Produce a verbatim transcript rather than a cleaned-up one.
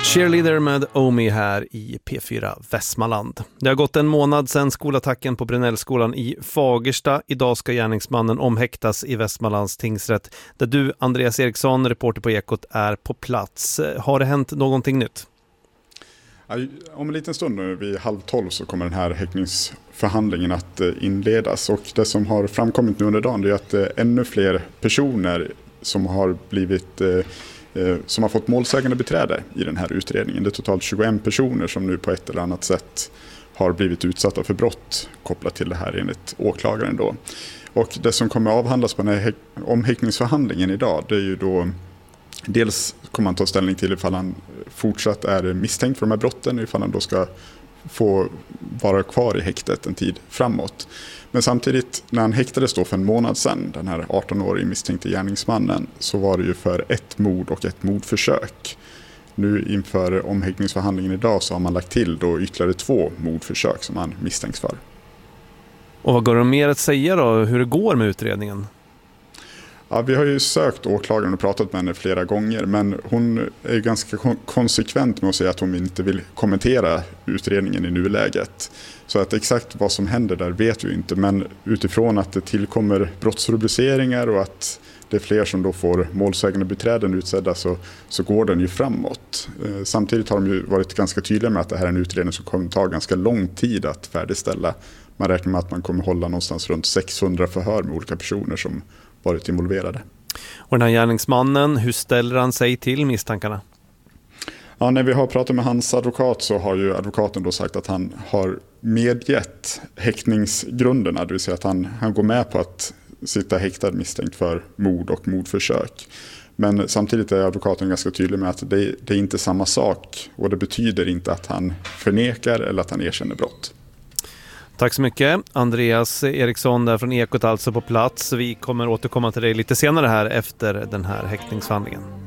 Cheerleader med Omi här i P fyra Västmanland. Det har gått en månad sedan skolattacken på Brynällskolan i Fagersta. Idag ska gärningsmannen omhäktas i Västmanlands tingsrätt, där du, Andreas Eriksson, reporter på Ekot, är på plats. Har det hänt någonting nytt? Om en liten stund nu vid halv tolv så kommer den här häktningsförhandlingen att inledas, och det som har framkommit nu under dagen är att ännu fler personer som har blivit som har fått målsägande beträde i den här utredningen. Det är totalt tjugoen personer som nu på ett eller annat sätt har blivit utsatta för brott kopplat till det här enligt åklagaren då. Och det som kommer avhandlas på den här omhäktningsförhandlingen idag, det är ju då dels kommer man ta ställning till ifall han fortsatt är misstänkt för de här brotten, ifall han då ska få vara kvar i häktet en tid framåt. Men samtidigt, när han häktades då för en månad sedan, den här arton-årige misstänkte gärningsmannen, så var det ju för ett mord och ett mordförsök. Nu inför omhäktningsförhandlingen idag så har man lagt till då ytterligare två mordförsök som han misstänks för. Och vad går det mer att säga då, hur det går med utredningen? Ja, vi har ju sökt åklagaren och pratat med henne flera gånger, men hon är ganska konsekvent med att säga att hon inte vill kommentera utredningen i nuläget. Så att exakt vad som händer där vet vi inte, men utifrån att det tillkommer brottsrubriceringar och att det är fler som då får målsägande beträden utsedda så, så går den ju framåt. Eh, samtidigt har de ju varit ganska tydliga med att det här är en utredning som kommer ta ganska lång tid att färdigställa. Man räknar med att man kommer hålla någonstans runt sexhundra förhör med olika personer som varit involverade. Och den här gärningsmannen, hur ställer han sig till misstankarna? Ja, när vi har pratat med hans advokat så har ju advokaten då sagt att han har medgett häktningsgrunderna, det vill säga att han, han går med på att sitta häktad misstänkt för mord och mordförsök. Men samtidigt är advokaten ganska tydlig med att det, det är inte samma sak, och det betyder inte att han förnekar eller att han erkänner brott. Tack så mycket. Andreas Eriksson där från Ekot alltså på plats. Vi kommer återkomma till dig lite senare här efter den här häktningsförhandlingen.